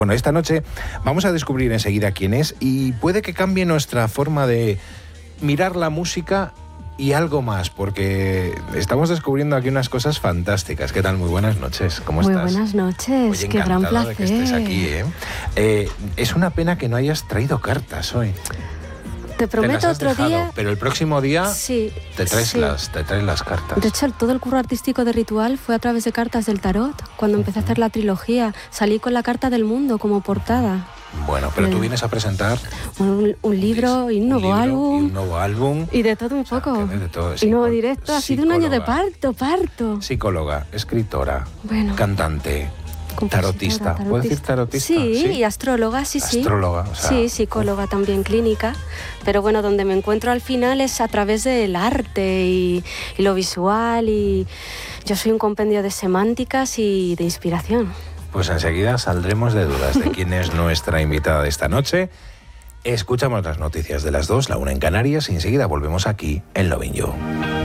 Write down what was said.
Bueno, esta noche vamos a descubrir enseguida quién es y puede que cambie nuestra forma de mirar la música y algo más, porque estamos descubriendo aquí unas cosas fantásticas. ¿Qué tal? Muy buenas noches, ¿cómo estás? Muy buenas noches, Oye, qué gran placer. de que estés aquí, es una pena que no hayas traído cartas hoy. Te prometo otro dejado, día. pero el próximo día sí, te traes las cartas. De hecho, todo el curro artístico de Ritual fue a través de cartas del tarot. Cuando empecé a hacer la trilogía, salí con la carta del mundo como portada. Bueno, pero tú vienes a presentar un libro y un nuevo álbum. Y un nuevo álbum. Y de todo un poco. De todo, y nuevo directo. Ha sido un año de parto. Psicóloga, escritora, cantante. Tarotista. ¿Puedo decir tarotista? Sí, y astróloga, sí. Astróloga, o sea, sí, psicóloga también clínica. Pero bueno, donde me encuentro al final es a través del arte y lo visual. Y yo soy un compendio de semánticas y de inspiración. Pues enseguida saldremos de dudas de quién es nuestra invitada de esta noche. Escuchamos las noticias de las 2, la 1 en Canarias, y enseguida volvemos aquí en Lovin' You.